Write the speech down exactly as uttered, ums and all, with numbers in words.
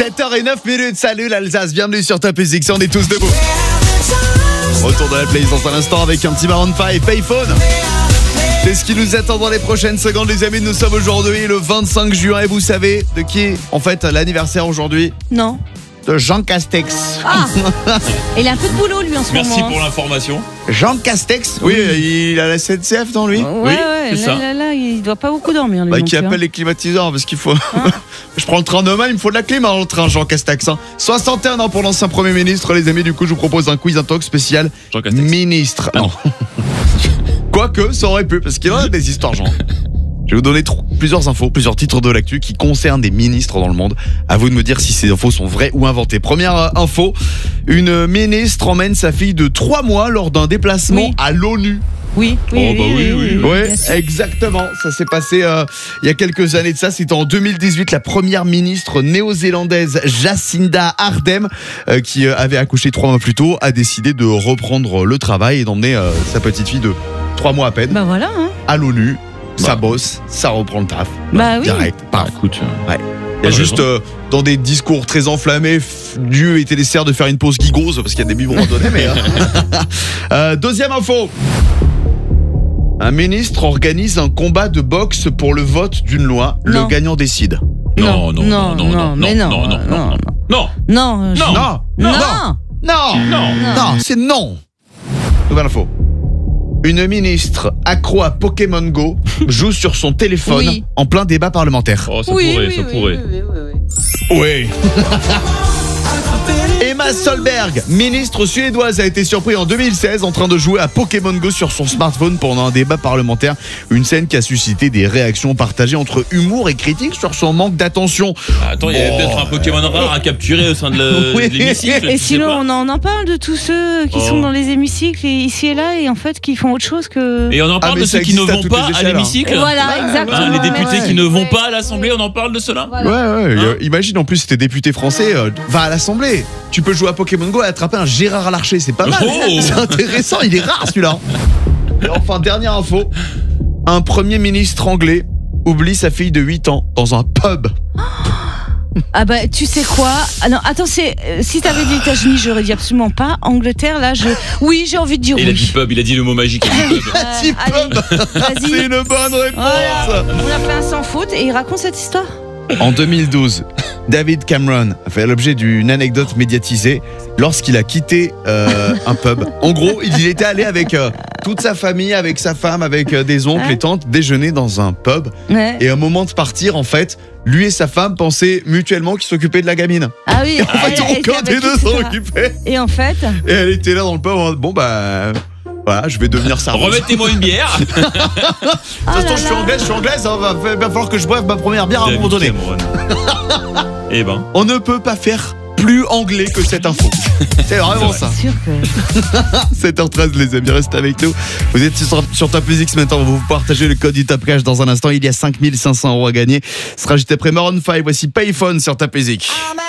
sept heures zéro neuf minutes, salut l'Alsace, bienvenue sur Top Music, on est tous debout. Retour de la playlist dans un instant avec un petit Maroon cinq, Payphone. C'est ce qui nous attend dans les prochaines secondes, les amis. Nous sommes aujourd'hui le vingt-cinq juin et vous savez de qui est en fait l'anniversaire aujourd'hui ? Non. De Jean Castex. Ah. Il a un peu de boulot lui en ce Merci moment. pour l'information. Jean Castex, oui, il a la S N C F dans lui. Ouais, Oui, ouais, c'est là, ça. là, là, il doit pas beaucoup dormir lui. Bah, non qui plus, appelle hein. les climatiseurs parce qu'il faut. Je prends le train demain, il me faut de la clim dans le train, Jean Castex. Hein. soixante et un ans pour l'ancien Premier ministre, les amis. Du coup, je vous propose un quiz, un talk spécial. Jean Castex. Ministre. Non. Quoique, ça aurait pu, parce qu'il en a des histoires, Jean. Je vais vous donner tr- plusieurs infos, plusieurs titres de l'actu qui concernent des ministres dans le monde. À vous de me dire si ces infos sont vraies ou inventées. Première euh, info, une ministre emmène sa fille de trois mois lors d'un déplacement Oui. à l'ONU. Oui, oui, Oh, bah oui, oui, oui. Ouais, bien sûr. exactement. Ça s'est passé euh, il y a quelques années de ça. C'était en deux mille dix-huit, la première ministre néo-zélandaise Jacinda Ardern, euh, qui euh, avait accouché trois mois plus tôt, a décidé de reprendre le travail et d'emmener euh, sa petite fille de trois mois à peine Bah voilà. Hein. à l'ONU. Ça Bah. bosse, ça reprend le taf. Bah oui. Direct. Bah, Paf. écoute. Il euh, y a Pas de juste raison. euh, dans des discours très enflammés, f- Dieu était nécessaire de faire une pause gigose parce qu'il y a des biberons à donner. Mais euh, euh, deuxième info. Un ministre organise un combat de boxe pour le vote d'une loi. Non. Le gagnant décide. Non, non, non, non, non, mais non, non, non, non, non, non. Non, je- Non. Non, non, non, Non. non, c'est non. Nouvelle info. Une ministre accro à Pokémon Go joue sur son téléphone Oui. en plein débat parlementaire. Oh, ça Oui, pourrait, oui, ça oui, pourrait. oui, oui, oui, oui. Oui. Emma Solberg, ministre suédoise, a été surprise en deux mille seize en train de jouer à Pokémon Go sur son smartphone pendant un débat parlementaire. Une scène qui a suscité des réactions partagées entre humour et critique sur son manque d'attention. Attends, il y avait Bon. peut-être un Pokémon rare à capturer au sein de le- Oui. de l'hémicycle. Et tu sais sinon, pas. on en, on en parle de tous ceux qui Oh. sont dans les hémicycles et ici et là et en fait qui font autre chose que. Et on en Ah, parle mais de ça ceux qui ne existe à vont toutes pas les à échelles, hein. l'hémicycle. Voilà, Ouais, exactement. Hein, les députés Ouais. qui ne vont pas à l'Assemblée, on en parle de cela. Voilà. Ouais, ouais. Hein y a- imagine en plus, si t'es député français, euh, va à l'Assemblée. Tu peux jouer à Pokémon Go et attraper un Gérard Larcher, c'est pas mal. Oh. C'est intéressant, il est rare celui-là. Et enfin, dernière info. Un premier ministre anglais oublie sa fille de huit ans dans un pub. Ah bah tu sais quoi. Ah non, attends, c'est euh, si t'avais dit États-Unis, j'aurais dit absolument pas. Angleterre, là, je. Oui, j'ai envie de dire Et il a dit oui. pub, il a dit le mot magique. Il a dit pub. Euh, Petit allez, pub. C'est vas-y. une bonne réponse. Voilà. On a fait un sans faute et il raconte cette histoire. En deux mille douze, David Cameron a fait l'objet d'une anecdote médiatisée lorsqu'il a quitté euh, un pub. En gros, il était allé avec euh, toute sa famille, avec sa femme, avec euh, des oncles Ouais. et tantes, déjeuner dans un pub. Ouais. Et au moment de partir, en fait, lui et sa femme pensaient mutuellement qu'ils s'occupaient de la gamine. Ah oui. En fait, elle- elle était aucun des avec deux qui, s'en c'est ça. occupait. Et en fait. Et elle était là dans le pub en mode, bon bah... Voilà, je vais devenir serveuse. Remettez-moi une bière. De toute Ah façon, là je suis là. anglaise, je suis anglaise, hein, va, va falloir que je boive ma première bière à un moment donné. Eh ben. On ne peut pas faire plus anglais que cette info. C'est vraiment ça. C'est sûr que. sept heures treize, les amis, restez avec nous. Vous êtes sur, sur Top Music ce matin, on va vous partager le code du Top Cash dans un instant. Il y a cinq mille cinq cents euros à gagner. Ce sera juste après Maroon cinq. Voici Payphone sur Top Music.